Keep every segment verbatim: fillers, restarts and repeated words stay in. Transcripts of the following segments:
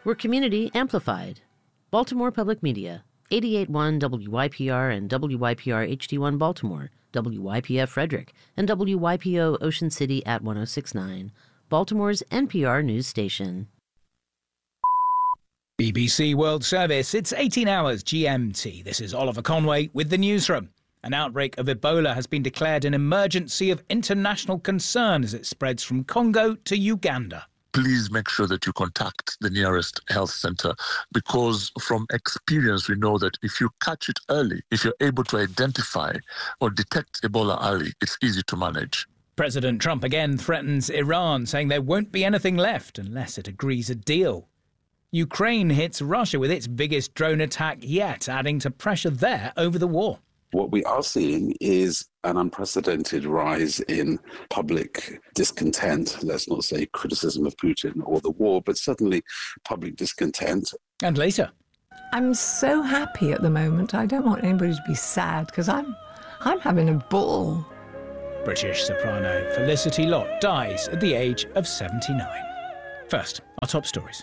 where community amplified. Baltimore Public Media, eighty-eight point one W Y P R and W Y P R H D one Baltimore, W Y P F Frederick, and W Y P O Ocean City at one oh six point nine, Baltimore's N P R news station. B B C World Service, it's eighteen hours G M T. This is Oliver Conway with the newsroom. An outbreak of Ebola has been declared an emergency of international concern as it spreads from Congo to Uganda. Please make sure that you contact the nearest health centre, because from experience we know that if you catch it early, if you're able to identify or detect Ebola early, it's easy to manage. President Trump again threatens Iran, saying there won't be anything left unless it agrees a deal. Ukraine hits Russia with its biggest drone attack yet, adding to pressure there over the war. What we are seeing is an unprecedented rise in public discontent, let's not say criticism of Putin or the war, but certainly public discontent. And later. I'm so happy at the moment. I don't want anybody to be sad because I'm, I'm having a ball. British soprano Felicity Lott dies at the age of seventy-nine. First, our top stories.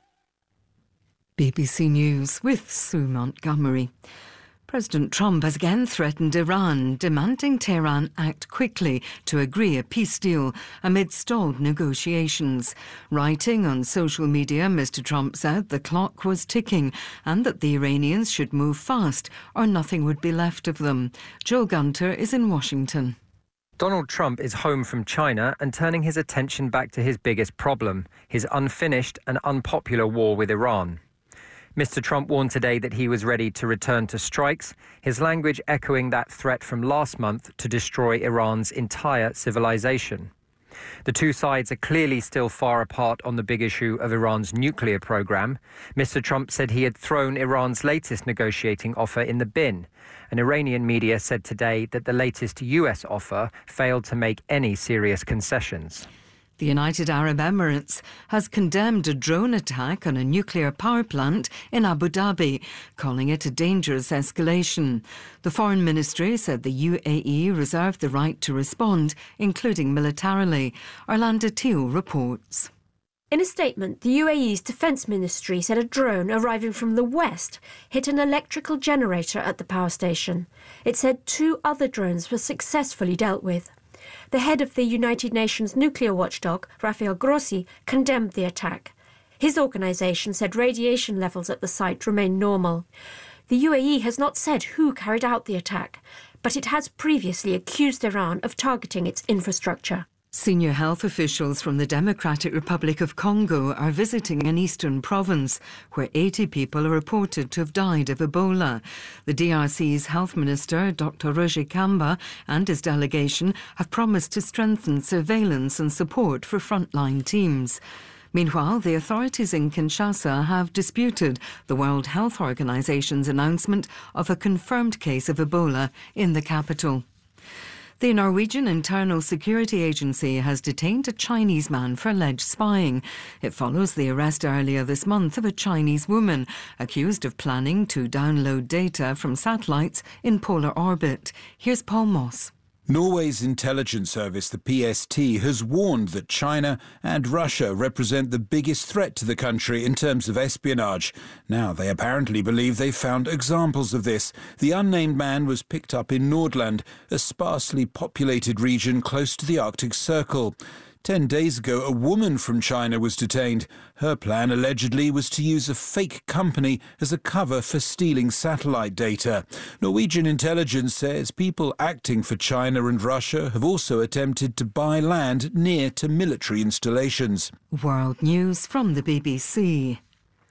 B B C News with Sue Montgomery. President Trump has again threatened Iran, demanding Tehran act quickly to agree a peace deal amid stalled negotiations. Writing on social media, Mister Trump said the clock was ticking and that the Iranians should move fast or nothing would be left of them. Joel Gunter is in Washington. Donald Trump is home from China and turning his attention back to his biggest problem, his unfinished and unpopular war with Iran. Mister Trump warned today that he was ready to return to strikes, his language echoing that threat from last month to destroy Iran's entire civilization. The two sides are clearly still far apart on the big issue of Iran's nuclear program. Mister Trump said he had thrown Iran's latest negotiating offer in the bin. And Iranian media said today that the latest U S offer failed to make any serious concessions. The United Arab Emirates has condemned a drone attack on a nuclear power plant in Abu Dhabi, calling it a dangerous escalation. The Foreign Ministry said the U A E reserved the right to respond, including militarily. Orlando Teal reports. In a statement, the U A E's Defence Ministry said a drone arriving from the west hit an electrical generator at the power station. It said two other drones were successfully dealt with. The head of the United Nations nuclear watchdog, Rafael Grossi, condemned the attack. His organisation said radiation levels at the site remain normal. The U A E has not said who carried out the attack, but it has previously accused Iran of targeting its infrastructure. Senior health officials from the Democratic Republic of Congo are visiting an eastern province where eighty people are reported to have died of Ebola. The D R C's health minister, Doctor Roger Kamba, and his delegation have promised to strengthen surveillance and support for frontline teams. Meanwhile, the authorities in Kinshasa have disputed the World Health Organization's announcement of a confirmed case of Ebola in the capital. The Norwegian Internal Security Agency has detained a Chinese man for alleged spying. It follows the arrest earlier this month of a Chinese woman accused of planning to download data from satellites in polar orbit. Here's Paul Moss. Norway's intelligence service, the P S T, has warned that China and Russia represent the biggest threat to the country in terms of espionage. Now they apparently believe they've found examples of this. The unnamed man was picked up in Nordland, a sparsely populated region close to the Arctic Circle. Ten days ago, a woman from China was detained. Her plan allegedly was to use a fake company as a cover for stealing satellite data. Norwegian intelligence says people acting for China and Russia have also attempted to buy land near to military installations. World News from the B B C.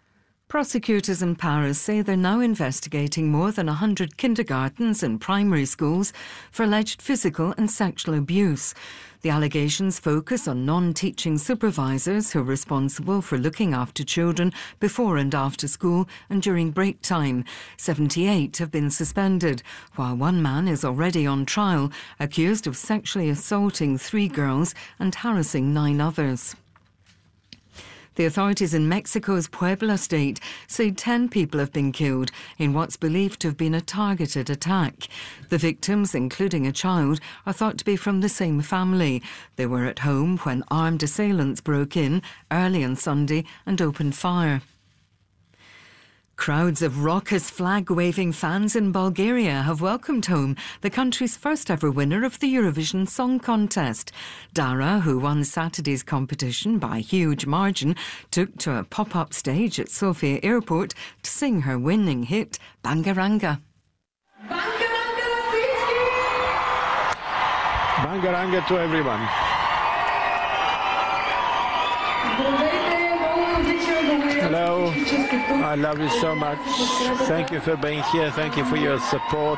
Prosecutors in Paris say they're now investigating more than one hundred kindergartens and primary schools for alleged physical and sexual abuse. The allegations focus on non-teaching supervisors who are responsible for looking after children before and after school and during break time. seventy-eight have been suspended, while one man is already on trial, accused of sexually assaulting three girls and harassing nine others. The authorities in Mexico's Puebla state say ten people have been killed in what's believed to have been a targeted attack. The victims, including a child, are thought to be from the same family. They were at home when armed assailants broke in early on Sunday and opened fire. Crowds of raucous flag-waving fans in Bulgaria have welcomed home the country's first-ever winner of the Eurovision Song Contest. Dara, who won Saturday's competition by a huge margin, took to a pop-up stage at Sofia Airport to sing her winning hit, Bangaranga. Bangaranga to everyone. Hello, I love you so much. Thank you for being here. Thank you for your support.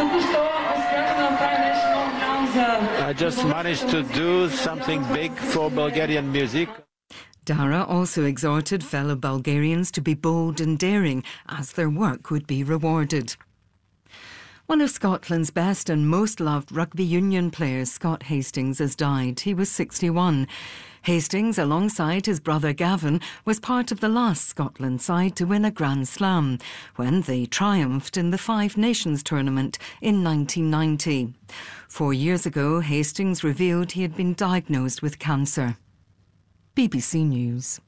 I just managed to do something big for Bulgarian music. Dara also exhorted fellow Bulgarians to be bold and daring, as their work would be rewarded. One of Scotland's best and most loved rugby union players, Scott Hastings, has died. He was sixty-one. Hastings, alongside his brother Gavin, was part of the last Scotland side to win a Grand Slam when they triumphed in the Five Nations tournament in nineteen ninety. Four years ago, Hastings revealed he had been diagnosed with cancer. B B C News.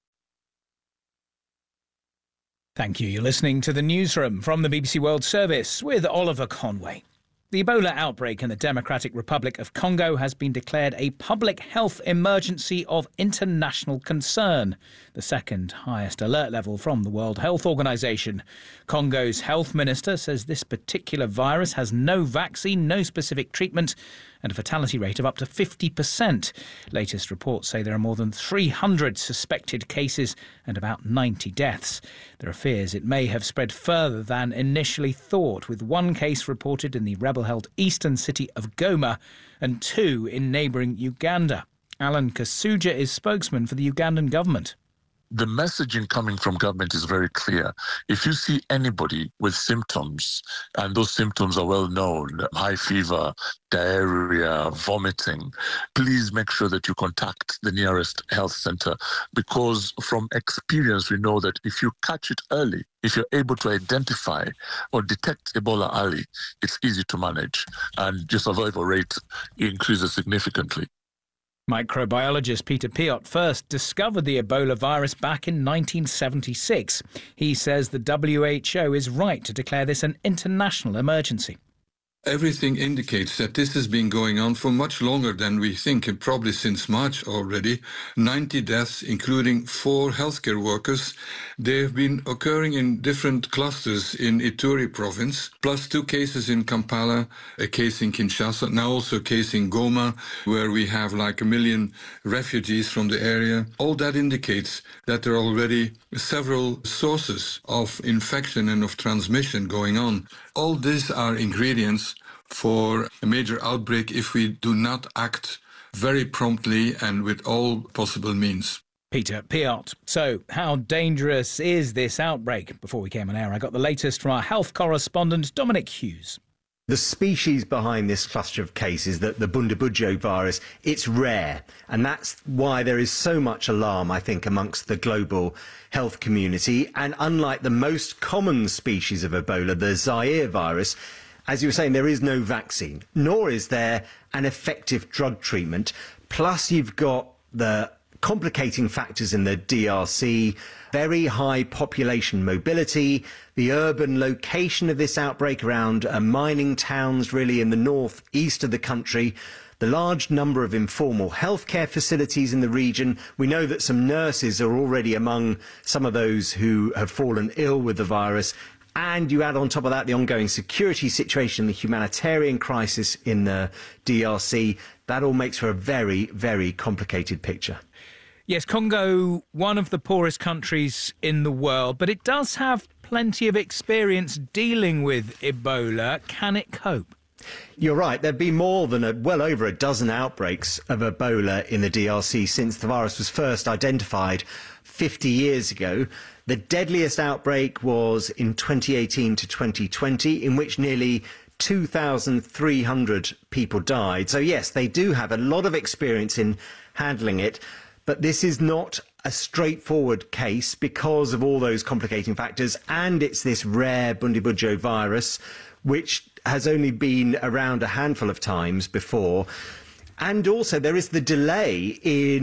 Thank you. You're listening to the Newsroom from the B B C World Service with Oliver Conway. The Ebola outbreak in the Democratic Republic of Congo has been declared a public health emergency of international concern, the second highest alert level from the World Health Organization. Congo's health minister says this particular virus has no vaccine, no specific treatment, and a fatality rate of up to fifty percent. Latest reports say there are more than three hundred suspected cases and about ninety deaths. There are fears it may have spread further than initially thought, with one case reported in the rebel-held eastern city of Goma and two in neighbouring Uganda. Alan Kasuja is spokesman for the Ugandan government. The messaging coming from government is very clear. If you see anybody with symptoms, and those symptoms are well known, high fever, diarrhea, vomiting, please make sure that you contact the nearest health center, because from experience we know that if you catch it early, if you're able to identify or detect Ebola early, it's easy to manage and your survival rate increases significantly. Microbiologist Peter Piot first discovered the Ebola virus back in nineteen seventy-six. He says the W H O is right to declare this an international emergency. Everything indicates that this has been going on for much longer than we think, and probably since March already. ninety deaths, including four healthcare workers. They have been occurring in different clusters in Ituri province, plus two cases in Kampala, a case in Kinshasa, now also a case in Goma, where we have like a million refugees from the area. All that indicates that there are already several sources of infection and of transmission going on. All these are ingredients for a major outbreak if we do not act very promptly and with all possible means. Peter Piot. So, how dangerous is this outbreak? Before we came on air, I got the latest from our health correspondent, Dominic Hughes. The species behind this cluster of cases, the, the Bundibugyo virus, it's rare. And that's why there is so much alarm, I think, amongst the global health community. And unlike the most common species of Ebola, the Zaire virus, as you were saying, there is no vaccine, nor is there an effective drug treatment. Plus, you've got the complicating factors in the D R C, very high population mobility, the urban location of this outbreak around uh, mining towns really in the north east of the country, the large number of informal healthcare facilities in the region. We know that some nurses are already among some of those who have fallen ill with the virus. And you add on top of that the ongoing security situation, the humanitarian crisis in the D R C. That all makes for a very, very complicated picture. Yes, Congo, one of the poorest countries in the world, but it does have plenty of experience dealing with Ebola. Can it cope? You're right. There have been more than a, well over a dozen outbreaks of Ebola in the D R C since the virus was first identified fifty years ago. The deadliest outbreak was in twenty eighteen to twenty twenty, in which nearly two thousand three hundred people died. So, yes, they do have a lot of experience in handling it. But this is not a straightforward case because of all those complicating factors. And it's this rare Bundibugyo virus, which has only been around a handful of times before. And also there is the delay in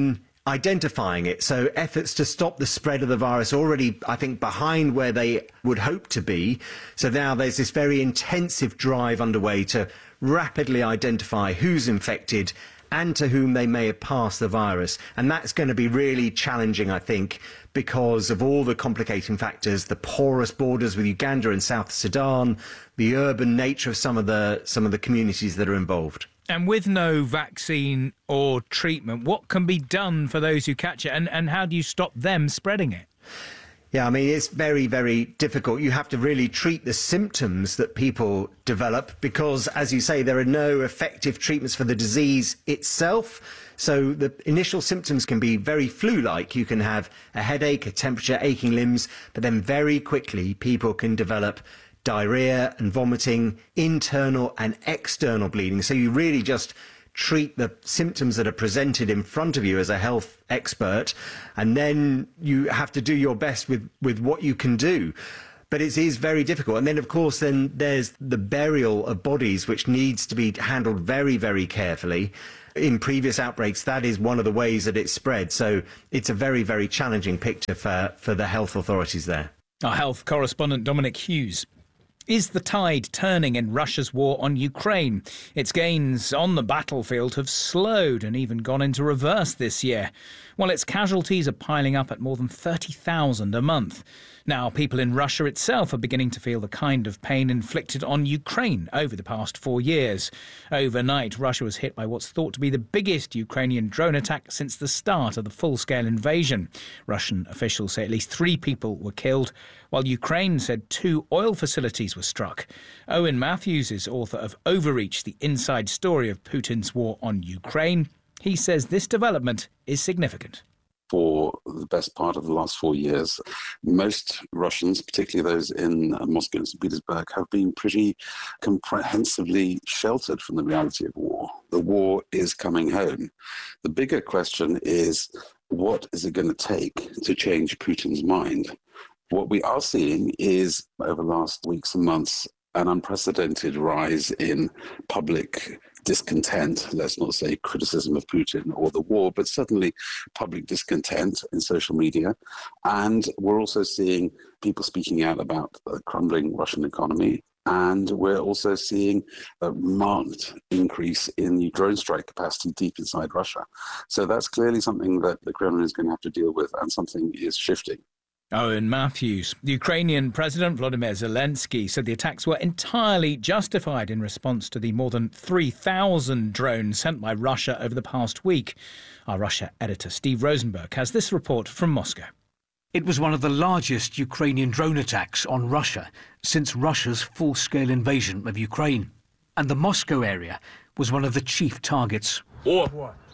identifying it. So efforts to stop the spread of the virus already, I think, behind where they would hope to be. So now there's this very intensive drive underway to rapidly identify who's infected and to whom they may have passed the virus. And that's going to be really challenging, I think, because of all the complicating factors, the porous borders with Uganda and South Sudan, the urban nature of some of the some of the communities that are involved. And with no vaccine or treatment, what can be done for those who catch it, and, and how do you stop them spreading it? Yeah, I mean, it's very, very difficult. You have to really treat the symptoms that people develop because, as you say, there are no effective treatments for the disease itself. So the initial symptoms can be very flu-like. You can have a headache, a temperature, aching limbs, but then very quickly people can develop diarrhea and vomiting, internal and external bleeding. So you really just treat the symptoms that are presented in front of you as a health expert, and then you have to do your best with, with what you can do. But it is very difficult. And then, of course, then there's the burial of bodies, which needs to be handled very, very carefully. In previous outbreaks, that is one of the ways that it spread. So it's a very, very challenging picture for, for the health authorities there. Our health correspondent Dominic Hughes. Is the tide turning in Russia's war on Ukraine? Its gains on the battlefield have slowed and even gone into reverse this year, while its casualties are piling up at more than thirty thousand a month. Now, people in Russia itself are beginning to feel the kind of pain inflicted on Ukraine over the past four years. Overnight, Russia was hit by what's thought to be the biggest Ukrainian drone attack since the start of the full-scale invasion. Russian officials say at least three people were killed, while Ukraine said two oil facilities were struck. Owen Matthews is author of Overreach, the inside story of Putin's war on Ukraine. He says this development is significant. For the best part of the last four years, most Russians, particularly those in Moscow and Saint Petersburg, have been pretty comprehensively sheltered from the reality of war. The war is coming home. The bigger question is, what is it going to take to change Putin's mind? What we are seeing is, over the last weeks and months, an unprecedented rise in public discontent, let's not say criticism of Putin or the war, but certainly public discontent in social media. And we're also seeing people speaking out about the crumbling Russian economy. And we're also seeing a marked increase in drone strike capacity deep inside Russia. So that's clearly something that the Kremlin is going to have to deal with, and something is shifting. Owen Matthews. The Ukrainian President Volodymyr Zelensky said the attacks were entirely justified in response to the more than three thousand drones sent by Russia over the past week. Our Russia editor Steve Rosenberg has this report from Moscow. It was one of the largest Ukrainian drone attacks on Russia since Russia's full-scale invasion of Ukraine. And the Moscow area was one of the chief targets. Filming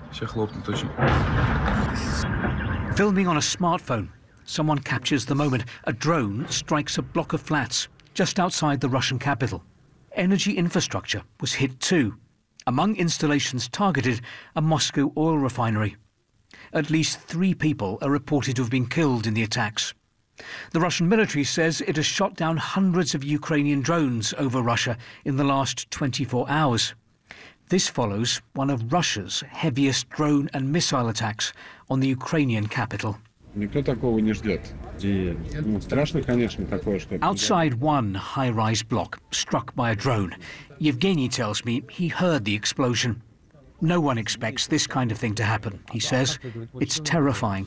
on a smartphone, someone captures the moment a drone strikes a block of flats just outside the Russian capital. Energy infrastructure was hit too. Among installations targeted, a Moscow oil refinery. At least three people are reported to have been killed in the attacks. The Russian military says it has shot down hundreds of Ukrainian drones over Russia in the last twenty-four hours. This follows one of Russia's heaviest drone and missile attacks on the Ukrainian capital. Outside one high-rise block, struck by a drone, Yevgeny tells me he heard the explosion. No one expects this kind of thing to happen, he says. It's terrifying.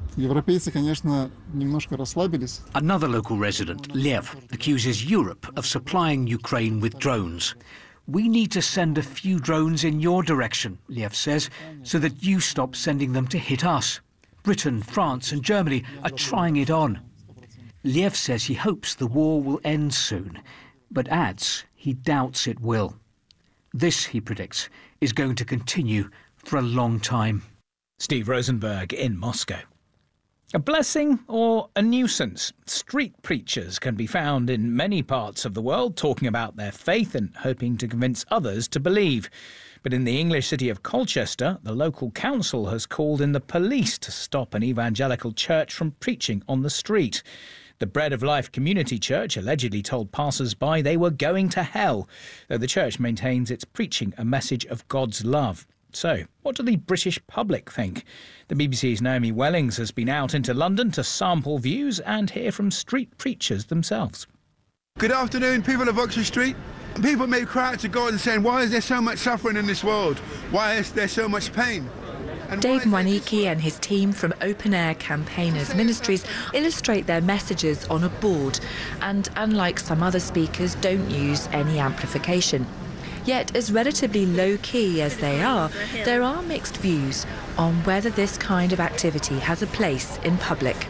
Another local resident, Lev, accuses Europe of supplying Ukraine with drones. We need to send a few drones in your direction, Lev says, so that you stop sending them to hit us. Britain, France and Germany are trying it on. Lev says he hopes the war will end soon, but adds he doubts it will. This, he predicts, is going to continue for a long time. Steve Rosenberg in Moscow. A blessing or a nuisance? Street preachers can be found in many parts of the world talking about their faith and hoping to convince others to believe. But in the English city of Colchester, the local council has called in the police to stop an evangelical church from preaching on the street. The Bread of Life Community Church allegedly told passers-by they were going to hell, though the church maintains it's preaching a message of God's love. So, what do the British public think? The B B C's Naomi Wellings has been out into London to sample views and hear from street preachers themselves. Good afternoon, people of Oxford Street. People may cry out to God and saying, why is there so much suffering in this world? Why is there so much pain? And Dave Mwaniki and his team from Open Air Campaigners Ministries illustrate their messages on a board and, unlike some other speakers, don't use any amplification. Yet, as relatively low-key as they are, there are mixed views on whether this kind of activity has a place in public.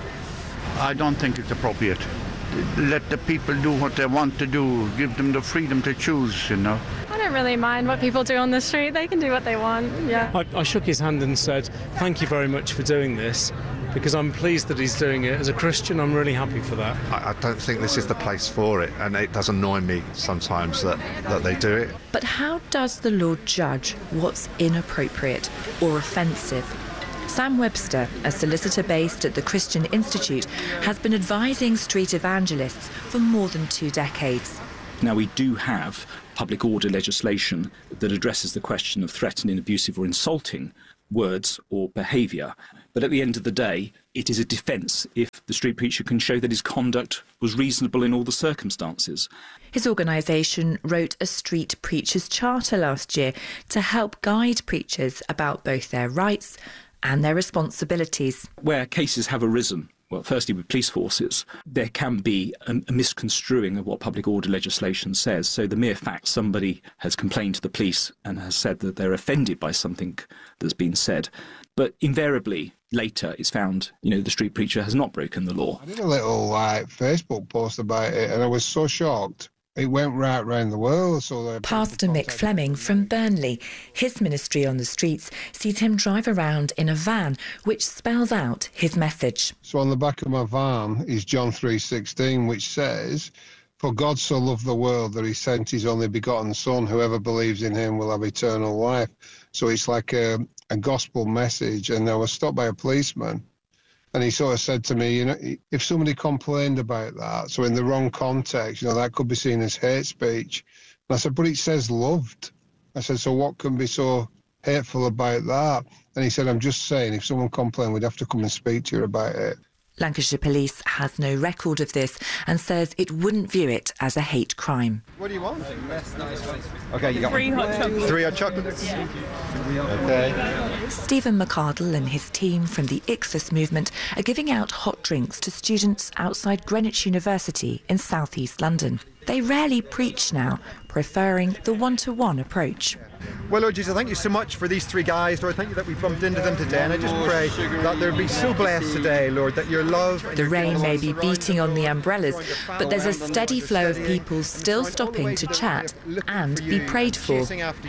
I don't think it's appropriate. Let the people do what they want to do. Give them the freedom to choose, you know. I don't really mind what people do on the street. They can do what they want, yeah. I, I shook his hand and said, thank you very much for doing this, because I'm pleased that he's doing it. As a Christian, I'm really happy for that. I, I don't think this is the place for it, and it does annoy me sometimes that, that they do it. But how does the Lord judge what's inappropriate or offensive? Sam Webster, a solicitor based at the Christian Institute, has been advising street evangelists for more than two decades. Now, we do have public order legislation that addresses the question of threatening, abusive or insulting words or behaviour. But at the end of the day, it is a defence if the street preacher can show that his conduct was reasonable in all the circumstances. His organisation wrote a Street Preachers Charter last year to help guide preachers about both their rights and their responsibilities. Where cases have arisen, well, firstly with police forces, there can be a, a misconstruing of what public order legislation says. So the mere fact somebody has complained to the police and has said that they're offended by something that's been said, but invariably later it's found, you know, the street preacher has not broken the law. I did a little like Facebook post about it and I was so shocked. It went right round the world. So Pastor Mick Fleming from Burnley, his ministry on the streets sees him drive around in a van which spells out his message. So on the back of my van is John three sixteen, which says, "For God so loved the world that he sent his only begotten Son, whoever believes in him will have eternal life." So it's like a, a gospel message. And I was stopped by a policeman. And he sort of said to me, you know, if somebody complained about that, so in the wrong context, you know, that could be seen as hate speech. And I said, but it says loved. I said, so what can be so hateful about that? And he said, I'm just saying, if someone complained, we'd have to come and speak to you about it. Lancashire Police has no record of this and says it wouldn't view it as a hate crime. What do you want? Okay, you got Three hot chocolates. Three hot chocolates. Okay. Stephen McArdle and his team from the Ichthus movement are giving out hot drinks to students outside Greenwich University in South East London. They rarely preach now, preferring the one-to-one approach. Well, Lord Jesus, thank you so much for these three guys, Lord. Thank you that we bumped into them today, and I just pray that they'll be so blessed today, Lord, that your love... The rain may be beating on the umbrellas, but there's a steady flow of people still stopping to chat and be prayed for.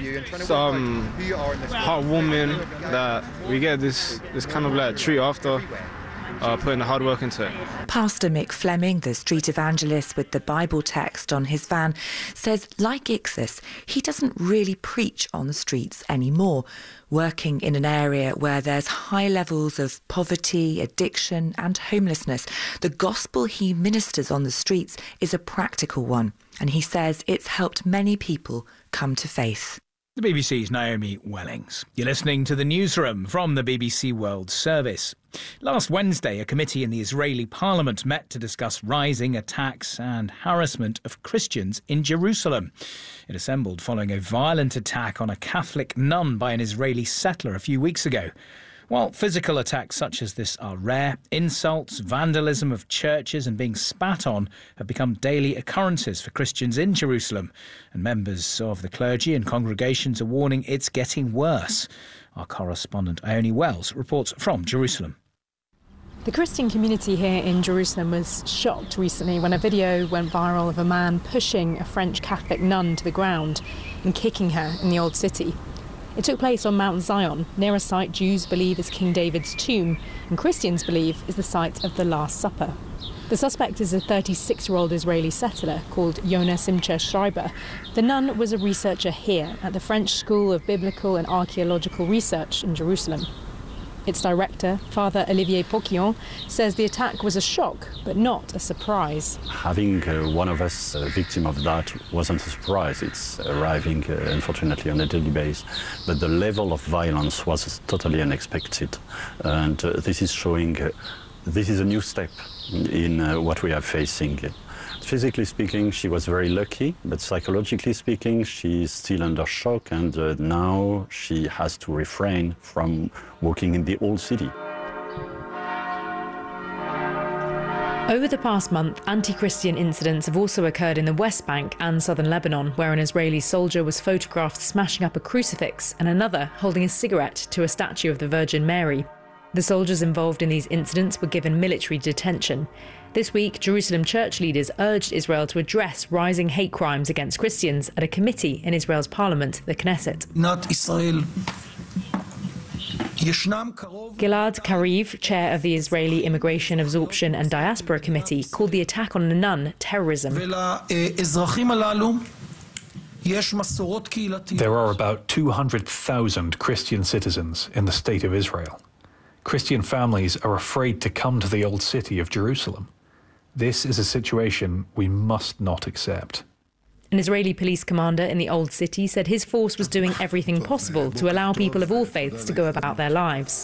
Some heartwarming that we get this, this kind of like treat after uh, putting the hard work into it. Pastor Mick Fleming, the street evangelist with the Bible text on his van, says, like Ichthus, he doesn't really preach on the streets anymore, working in an area where there's high levels of poverty, addiction and homelessness. The gospel he ministers on the streets is a practical one, and he says it's helped many people come to faith. The B B C's Naomi Wellings. You're listening to the Newsroom from the B B C World Service. Last Wednesday, a committee in the Israeli parliament met to discuss rising attacks and harassment of Christians in Jerusalem. It assembled following a violent attack on a Catholic nun by an Israeli settler a few weeks ago. While physical attacks such as this are rare, insults, vandalism of churches and being spat on have become daily occurrences for Christians in Jerusalem, and members of the clergy and congregations are warning it's getting worse. Our correspondent Ione Wells reports from Jerusalem. The Christian community here in Jerusalem was shocked recently when a video went viral of a man pushing a French Catholic nun to the ground and kicking her in the Old City. It took place on Mount Zion, near a site Jews believe is King David's tomb and Christians believe is the site of the Last Supper. The suspect is a thirty-six-year-old Israeli settler called Yonah Simcha Schreiber. The nun was a researcher here at the French School of Biblical and Archaeological Research in Jerusalem. Its director, Father Olivier Poquillon, says the attack was a shock, but not a surprise. Having uh, one of us a victim of that wasn't a surprise. It's arriving, uh, unfortunately, on a daily basis. But the level of violence was totally unexpected. And uh, this is showing, uh, this is a new step in uh, what we are facing. Physically speaking, she was very lucky, but psychologically speaking, she's still under shock, and uh, now she has to refrain from walking in the old city. Over the past month, anti-Christian incidents have also occurred in the West Bank and southern Lebanon, where an Israeli soldier was photographed smashing up a crucifix and another holding a cigarette to a statue of the Virgin Mary. The soldiers involved in these incidents were given military detention. This week, Jerusalem church leaders urged Israel to address rising hate crimes against Christians at a committee in Israel's parliament, the Knesset. Not Israel. Gilad Kariv, chair of the Israeli Immigration, Absorption and Diaspora Committee, called the attack on a nun terrorism. There are about two hundred thousand Christian citizens in the State of Israel. Christian families are afraid to come to the old city of Jerusalem. This is a situation we must not accept. An Israeli police commander in the Old City said his force was doing everything possible to allow people of all faiths to go about their lives.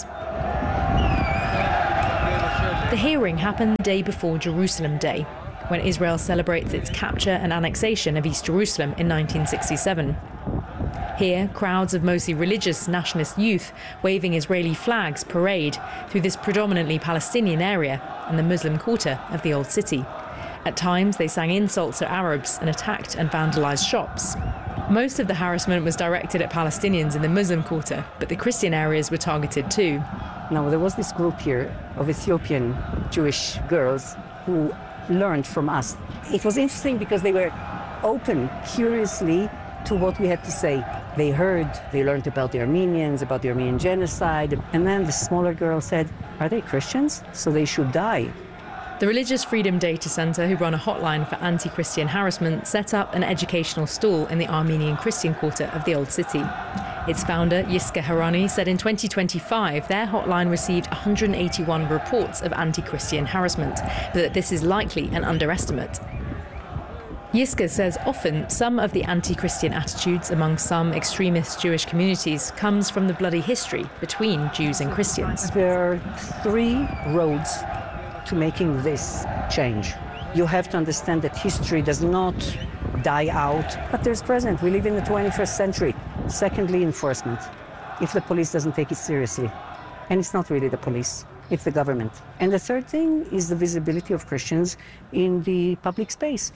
The hearing happened the day before Jerusalem Day, when Israel celebrates its capture and annexation of East Jerusalem in nineteen sixty-seven. Here, crowds of mostly religious nationalist youth waving Israeli flags parade through this predominantly Palestinian area and the Muslim quarter of the Old City. At times, they sang insults at Arabs and attacked and vandalized shops. Most of the harassment was directed at Palestinians in the Muslim quarter, but the Christian areas were targeted too. Now, there was this group here of Ethiopian Jewish girls who learned from us. It was interesting because they were open, curiously, to what we had to say. They heard, they learned about the Armenians, about the Armenian genocide, and then the smaller girl said, are they Christians? So they should die. The Religious Freedom Data Centre, who run a hotline for anti-Christian harassment, set up an educational stall in the Armenian Christian quarter of the Old City. Its founder, Yiska Harani, said in twenty twenty-five their hotline received one hundred eighty-one reports of anti-Christian harassment, but that this is likely an underestimate. Yiska says often some of the anti-Christian attitudes among some extremist Jewish communities comes from the bloody history between Jews and Christians. There are three roads to making this change. You have to understand that history does not die out, but there's present. We live in the twenty-first century. Secondly, enforcement. If the police doesn't take it seriously, and it's not really the police, it's the government. And the third thing is the visibility of Christians in the public space.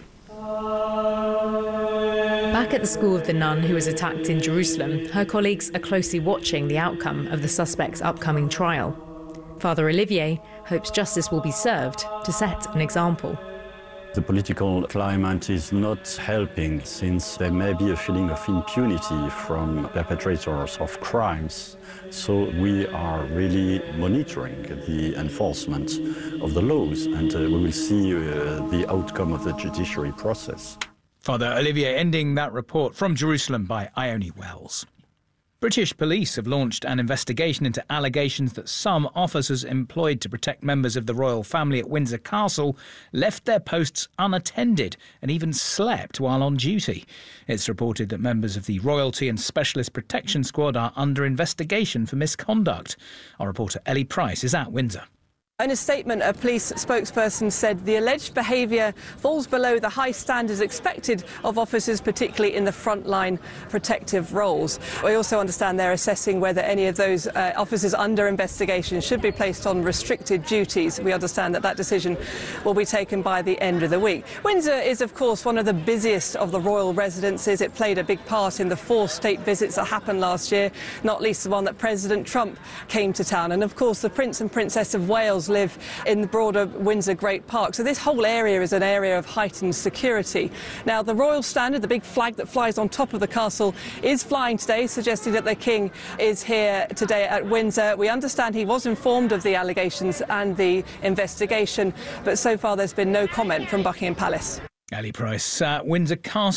Back at the school of the nun who was attacked in Jerusalem, her colleagues are closely watching the outcome of the suspect's upcoming trial. Father Olivier hopes justice will be served to set an example. The political climate is not helping, since there may be a feeling of impunity from perpetrators of crimes. So we are really monitoring the enforcement of the laws, and uh, we will see uh, the outcome of the judiciary process. Father Olivier ending that report from Jerusalem by Ione Wells. British police have launched an investigation into allegations that some officers employed to protect members of the royal family at Windsor Castle left their posts unattended and even slept while on duty. It's reported that members of the Royalty and Specialist Protection Squad are under investigation for misconduct. Our reporter Ellie Price is at Windsor. In a statement, a police spokesperson said the alleged behaviour falls below the high standards expected of officers, particularly in the frontline protective roles. We also understand they're assessing whether any of those uh, officers under investigation should be placed on restricted duties. We understand that that decision will be taken by the end of the week. Windsor is, of course, one of the busiest of the royal residences. It played a big part in the four state visits that happened last year, not least the one that President Trump came to town. And, of course, the Prince and Princess of Wales live in the broader Windsor Great Park. So this whole area is an area of heightened security. Now, the royal standard, the big flag that flies on top of the castle, is flying today, suggesting that the King is here today at Windsor. We understand he was informed of the allegations and the investigation, but so far there's been no comment from Buckingham Palace. Ellie Price at Windsor Castle.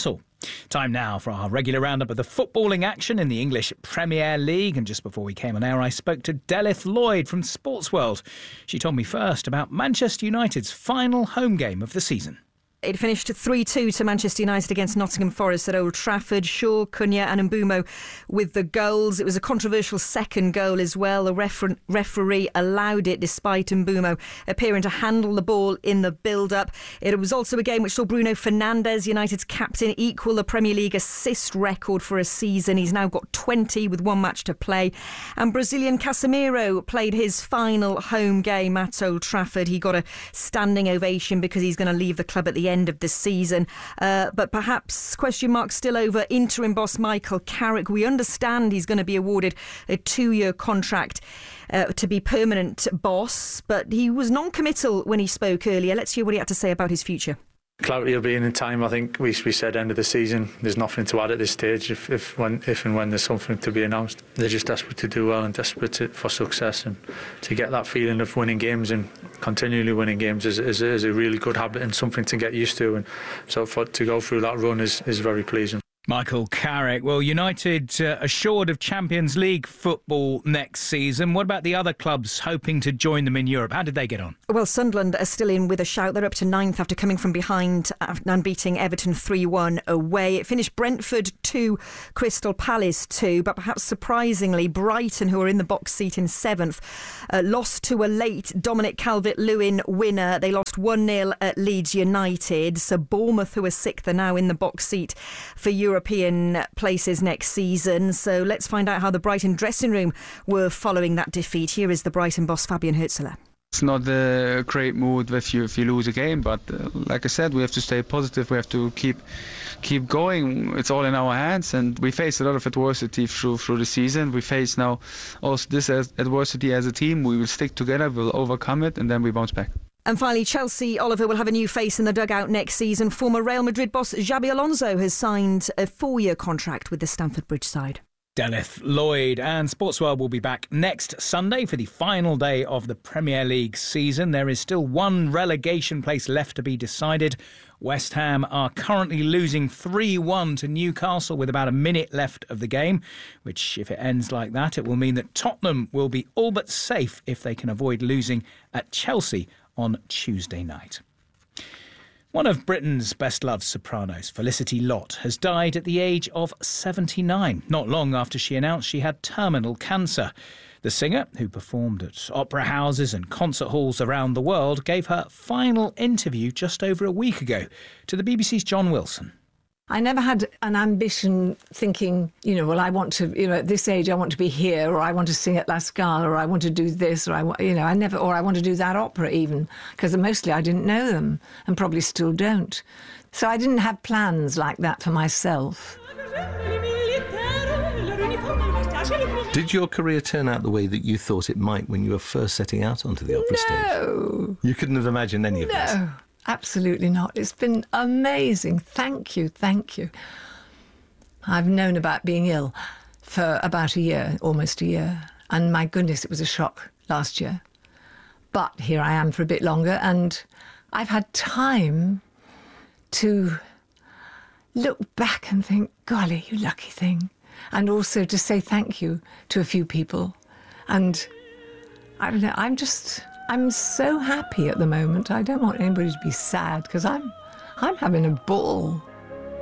Time now for our regular roundup of the footballing action in the English Premier League. And just before we came on air, I spoke to Delith Lloyd from Sportsworld. She told me first about Manchester United's final home game of the season. It finished three two to Manchester United against Nottingham Forest at Old Trafford. Shaw, Cunha and Mbeumo with the goals. It was a controversial second goal as well. The refer- referee allowed it despite Mbeumo appearing to handle the ball in the build-up. It was also a game which saw Bruno Fernandes, United's captain, equal the Premier League assist record for a season. He's now got twenty with one match to play. And Brazilian Casemiro played his final home game at Old Trafford. He got a standing ovation because he's going to leave the club at the end of the season. Uh, but perhaps question marks still over interim boss Michael Carrick. We understand he's going to be awarded a two-year contract uh, to be permanent boss, but he was non-committal when he spoke earlier. Let's hear what he had to say about his future. Clarity will be in time. I think we we said end of the season. There's nothing to add at this stage. If if when if and when there's something to be announced, they're just desperate to do well and desperate to, for success, and to get that feeling of winning games and continually winning games is, is is a really good habit and something to get used to. And so for to go through that run is is very pleasing. Michael Carrick. Well, United uh, assured of Champions League football next season. What about the other clubs hoping to join them in Europe? How did they get on? Well, Sunderland are still in with a shout. They're up to ninth after coming from behind and beating Everton three one away. It finished Brentford two, Crystal Palace two. But perhaps surprisingly, Brighton, who are in the box seat in seventh, uh, lost to a late Dominic Calvert-Lewin winner. They lost one nil at Leeds United. So Bournemouth, who are sixth, are now in the box seat for Europe. European places next season. So let's find out how the Brighton dressing room were following that defeat. Here is the Brighton boss, Fabian Hürzeler. It's not a great mood if you if you lose a game, but uh, like I said, we have to stay positive. We have to keep keep going. It's all in our hands, and we face a lot of adversity through through the season. We face now also this as adversity as a team. We will stick together. We'll overcome it, and then we bounce back. And finally, Chelsea, Oliver, will have a new face in the dugout next season. Former Real Madrid boss Xabi Alonso has signed a four-year contract with the Stamford Bridge side. Delith Lloyd. And Sportsworld will be back next Sunday for the final day of the Premier League season. There is still one relegation place left to be decided. West Ham are currently losing three one to Newcastle with about a minute left of the game, which, if it ends like that, it will mean that Tottenham will be all but safe if they can avoid losing at Chelsea on Tuesday night. One of Britain's best-loved sopranos, Felicity Lott, has died at the age of seventy-nine, not long after she announced she had terminal cancer. The singer, who performed at opera houses and concert halls around the world, gave her final interview just over a week ago to the B B C's John Wilson. I never had an ambition thinking, you know, well, I want to, you know, at this age, I want to be here, or I want to sing at La Scala, or I want to do this, or I, you know, I never, or I want to do that opera even, because mostly I didn't know them and probably still don't. So I didn't have plans like that for myself. Did your career turn out the way that you thought it might when you were first setting out onto the opera stage? No. You couldn't have imagined any of no. this? No. Absolutely not. It's been amazing. Thank you, thank you. I've known about being ill for about a year, almost a year. And my goodness, it was a shock last year. But here I am for a bit longer, and I've had time to look back and think, golly, you lucky thing. And also to say thank you to a few people. And I don't know, I'm just... I'm so happy at the moment. I don't want anybody to be sad because I'm, I'm having a ball.